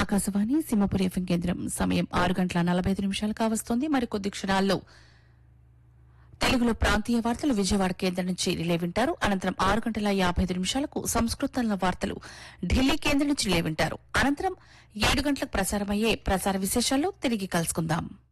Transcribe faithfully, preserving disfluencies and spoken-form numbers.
Akashvani Simhapuri FM కేంద్రం సమయం ఆరు గంటల నలభై ఐదు నిమిషాలు కావస్తోంది. మరికొద్ది క్షణాల్లో తెలుగులో ప్రాంతీయ వార్తలు విజయవాడ కేంద్రం నుంచి రిలే వింటారు. అనంతరం ఆరు గంటల యాభై ఐదు నిమిషాలకు సంస్కృతంలో వార్తలు ఢిల్లీ కేంద్రం నుంచి రిలే వింటారు. అనంతరం ఏడు గంటలకు ప్రసారమయ్యే ప్రసార విశేషాల్లో తిరిగి కలుసుకుందాం.